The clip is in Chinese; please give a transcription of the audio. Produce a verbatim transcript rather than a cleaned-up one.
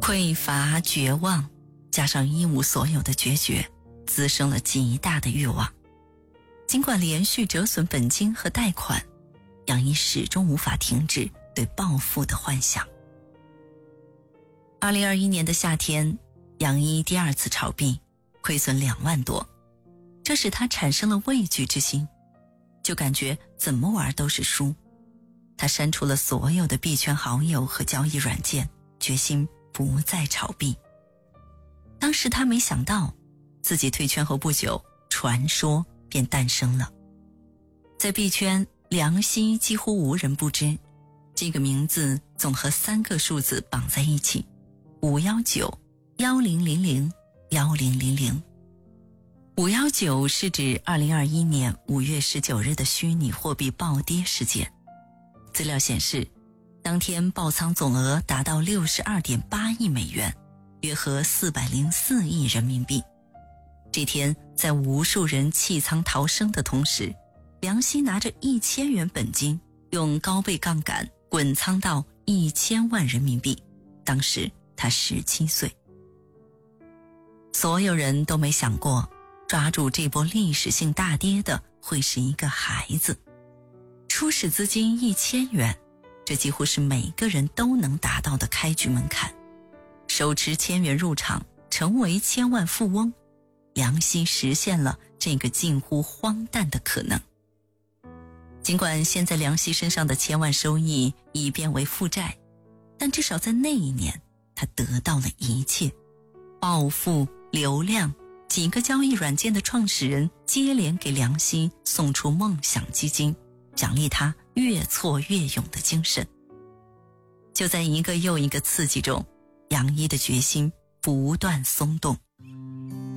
匮乏绝望加上一无所有的决绝，滋生了极大的欲望。尽管连续折损本金和贷款，杨一始终无法停止对暴富的幻想。二零二一年的夏天，杨一第二次炒币，亏损两万多，这使他产生了畏惧之心，就感觉怎么玩都是输。他删除了所有的币圈好友和交易软件，决心不再炒币。当时他没想到，自己退圈后不久，传说便诞生了。在币圈，梁希几乎无人不知，这个名字总和三个数字绑在一起：五一九、一零零零、一零零零。五一九是指二零二一年五月十九日的虚拟货币暴跌事件。资料显示，当天爆仓总额达到 六十二点八亿美元，约合四百零四亿人民币。这天，在无数人弃仓逃生的同时，梁希拿着一千元本金，用高倍杠杆滚仓到一千万人民币。当时他十七岁。所有人都没想过，抓住这波历史性大跌的会是一个孩子。初始资金一千元，这几乎是每个人都能达到的开局门槛。手持千元入场，成为千万富翁，梁希实现了这个近乎荒诞的可能。尽管现在梁希身上的千万收益已变为负债，但至少在那一年，他得到了一切：暴富、流量，几个交易软件的创始人接连给梁希送出梦想基金，奖励他越挫越勇的精神。就在一个又一个刺激中，杨一的决心不断松动。